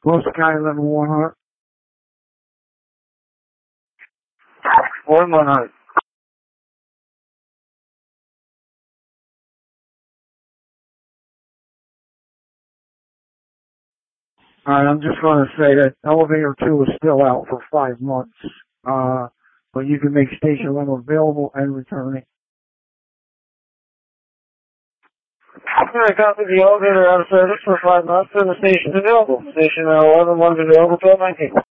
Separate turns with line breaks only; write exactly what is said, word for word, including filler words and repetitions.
Close Sky level one hundred.
one one hundred.
Alright, I'm just going to say that elevator two is still out for five months. Uh, but you can make station level available and returning.
Alright, copy the elevator out of service for five months and the station available. Station eleven one's available till nineteen.